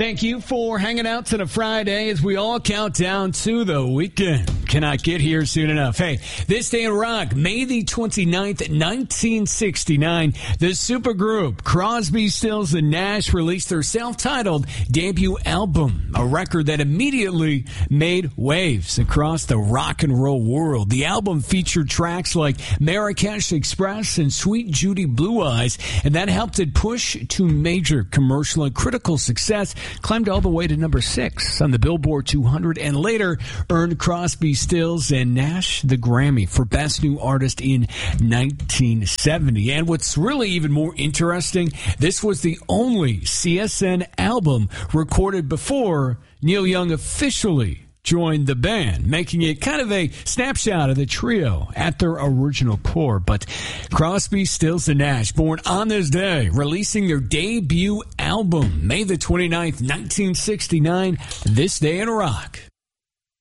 Thank you for hanging out on a Friday as we all count down to the weekend. Cannot get here soon enough. Hey, this day in rock, May the 29th, 1969, the supergroup Crosby, Stills, and Nash released their self-titled debut album, a record that immediately made waves across the rock and roll world. The album featured tracks like Marrakesh Express and Sweet Judy Blue Eyes, and that helped it push to major commercial and critical success, climbed all the way to number 6 on the Billboard 200, and later earned Crosby, Stills, and Nash the Grammy for Best New Artist in 1970. And what's really even more interesting, this was the only CSN album recorded before Neil Young officially joined the band, making it kind of a snapshot of the trio at their original core. But Crosby, Stills, and Nash, born on this day, releasing their debut album, May the 29th, 1969, This Day in Rock.